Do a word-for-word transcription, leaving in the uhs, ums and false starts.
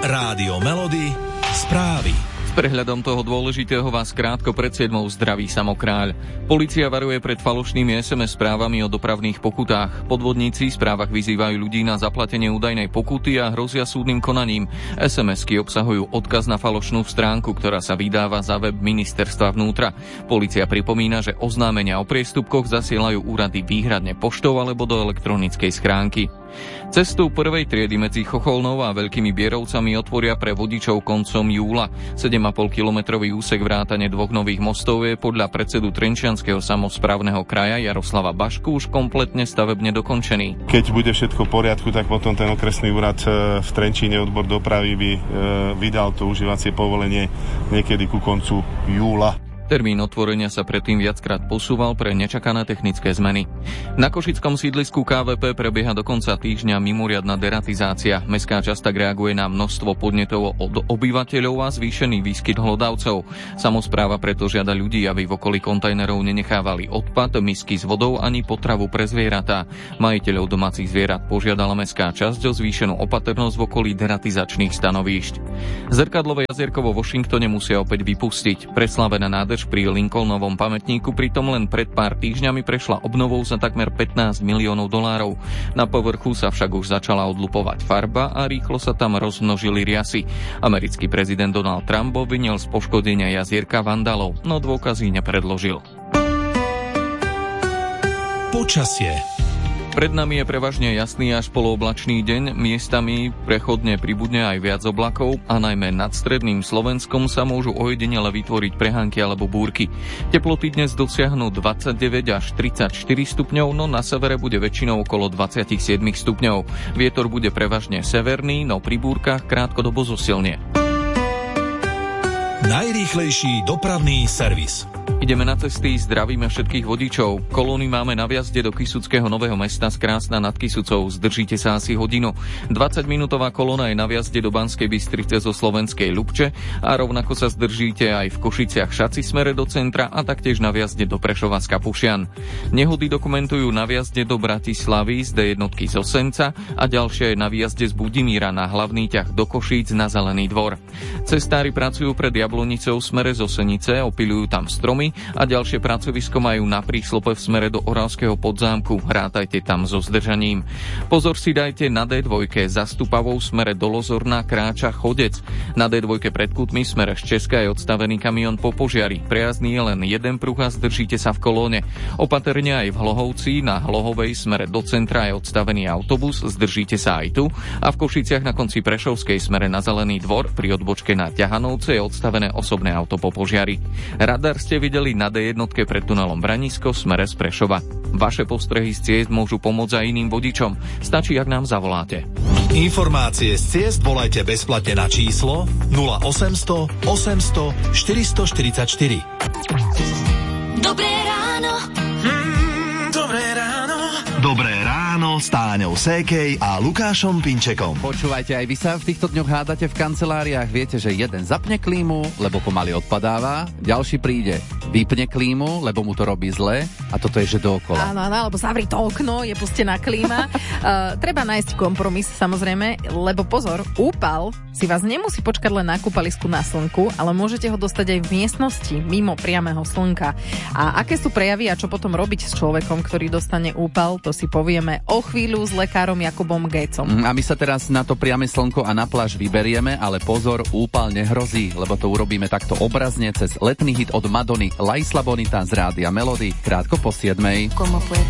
Rádio Melody, správy. S prehľadom toho dôležitého vás krátko pred siedmou zdraví Samokráľ. Polícia varuje pred falošnými es em es správami o dopravných pokutách. Podvodníci v správach vyzývajú ľudí na zaplatenie údajnej pokuty a hrozia súdnym konaním. es em esky obsahujú odkaz na falošnú stránku, ktorá sa vydáva za web ministerstva vnútra. Polícia pripomína, že oznámenia o priestupkoch zasielajú úrady výhradne poštou alebo do elektronickej schránky. Cestu prvej triedy medzi Chocholnou a Veľkými Bierovcami otvoria pre vodičov koncom júla. sedem a pol kilometrový úsek vrátane dvoch nových mostov je podľa predsedu Trenčianskeho samosprávneho kraja Jaroslava Bašku už kompletne stavebne dokončený. Keď bude všetko v poriadku, tak potom ten okresný úrad v Trenčíne, odbor dopravy, by vydal to užívacie povolenie niekedy ku koncu júla. Termín otvorenia sa predtým viackrát posúval pre nečakané technické zmeny. Na košickom sídlisku ká vé pé prebieha do konca týždňa mimoriadna deratizácia. Mestská časť tak reaguje na množstvo podnetov od obyvateľov a zvýšený výskyt hlodavcov. Samospráva preto žiada ľudí, aby v okolí kontajnerov nenechávali odpad, misky s vodou ani potravu pre zvieratá. Majiteľov domácich zvierat požiadala mestská časť o zvýšenú opatrnosť v okolí deratizačných stanovíšť. Zrkadlové jazierko vo Washingtone musia opäť vypustiť. Preslavená nádrž pri Lincolnovom pamätníku pritom len pred pár týždňami prešla obnovou za takmer pätnásť miliónov dolárov. Na povrchu sa však už začala odlupovať farba a rýchlo sa tam rozmnožili riasy. Americký prezident Donald Trump obvinil z poškodenia jazierka vandalov, no dôkazy nepredložil. Počasie. Pred nami je prevažne jasný až polooblačný deň, miestami prechodne pribudne aj viac oblakov a najmä nad stredným Slovenskom sa môžu ojedinele vytvoriť prehánky alebo búrky. Teploty dnes dosiahnu dvadsaťdeväť až tridsaťštyri stupňov, no na severe bude väčšinou okolo dvadsaťsedem stupňov. Vietor bude prevažne severný, no pri búrkach krátkodobo zosilnie. Najrýchlejší dopravný servis. Ideme na cesty, zdravíme všetkých vodičov. Kolóny máme na vjazde do Kysuckého Nového Mesta z Krásna nad Kysucou. Zdržíte sa asi hodinu. dvadsaťminútová kolóna je na vjazde do Banskej Bystrice zo Slovenskej Ľubče a rovnako sa zdržíte aj v Košiciach Šaci smere do centra a taktiež na vjazde do Prešova z Kapušian. Nehody dokumentujú na vjazde do Bratislavy z dé jednotky z Osenca a ďalšia je na vjazde z Budimíra na hlavný ťah do Košíc na Zelený dvor. Cestári pracujú pred Jablonicou v smere z Osenice, opiľujú tam stromy a ďalšie pracovisko majú na príslope v smere do Oravského Podzámku. Rátajte tam so zdržaním. Pozor si dajte na dé dva za Stupavou v smere do Lozorna kráča chodec. Na dé dva pred Kutmi v smere z Česka je odstavený kamión po požiari. Prejazdný je len jeden pruh a zdržíte sa v kolóne. Opatrne aj v Hlohovci na Hlohovej smere do centra je odstavený autobus, zdržíte sa aj tu. A v Košiciach na konci Prešovskej smere na Zelený dvor pri odbočke na Ťahanovce je odstavené osobné auto po požiari. Radar ste videli na dé jednotke pred tunelom Branisko v smere z Prešova. Vaše postrehy z ciest môžu pomôcť aj iným vodičom. Stačí, ak nám zavoláte. Informácie z ciest volajte bezplatne na číslo nula osemsto osemsto štyristoštyridsaťštyri. Dobré ráno. Mm, dobré ráno. Dobré ráno s Táňou Sékej a Lukášom Pinčekom. Počúvajte, aj vy sa v týchto dňoch hádate v kanceláriách. Viete, že jeden zapne klímu, lebo pomaly odpadáva, ďalší príde, vypne klímu, lebo mu to robí zle a toto je že dookola. Áno, áno, alebo zavri to okno, je pustená klíma. uh, treba nájsť kompromis, samozrejme, lebo pozor, úpal si vás nemusí počkať len na kúpalisku na slnku, ale môžete ho dostať aj v miestnosti, mimo priameho slnka. A aké sú prejavy a čo potom robiť s človekom, ktorý dostane úpal, to si povieme o chvíľu s lekárom Jakubom Gécom. A my sa teraz na to priame slnko a na pláž vyberieme, ale pozor, úpal nehrozí, lebo to urobíme takto obrazne cez letný hit od Madony La Isla Bonita z Rádia Melody, krátko po siedmej. Como puedo